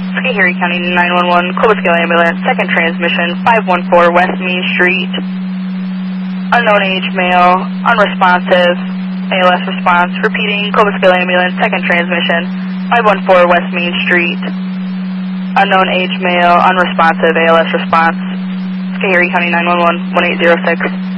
Schoharie County 911, Cobble Scale Ambulance, second transmission, 514 West Main Street. Unknown age male, unresponsive, ALS response. Repeating, Cobble Scale Ambulance, second transmission, 514 West Main Street. Unknown age male, unresponsive, ALS response. Schoharie County 911, 1806.